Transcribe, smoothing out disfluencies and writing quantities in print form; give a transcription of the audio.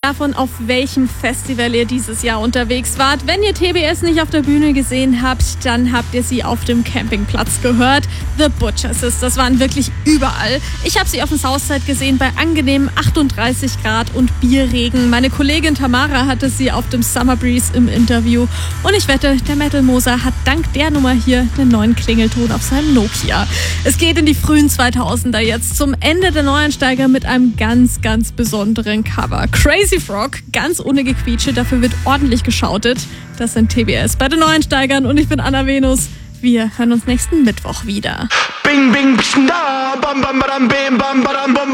davon, auf welchem Festival ihr dieses Jahr unterwegs wart. Wenn ihr TBS nicht auf der Bühne gesehen habt, dann habt ihr sie auf dem Campingplatz gehört. The Butcher Sisters waren wirklich überall. Ich habe sie auf dem Southside gesehen bei angenehmen 38 Grad und Bierregen. Meine Kollegin Tamara hatte sie auf dem Summer Breeze im Interview. Und ich wette, der Metal Moser hat dank der Nummer hier einen neuen Klingelton auf seinem Nokia. Es geht in die frühen 2000er jetzt zum Ende der Neueinsteiger mit einem ganz, ganz besonderen Cover. Crazy Frog, ganz ohne Gequietsche, dafür wird ordentlich geschautet. Das sind TBS bei den Neueinsteigern und ich bin Anna Venus. Wir hören uns nächsten Mittwoch wieder. Bing, bing, da, bam, bam, badam, bim, bam, badam, bum.